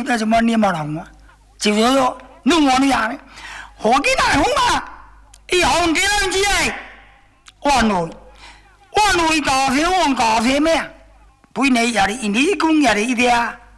但是么你冇人啊，就说弄我你啊，何其大风啊！以后几人之内，我咖啡咩？本嚟也係你公也係一啲啊。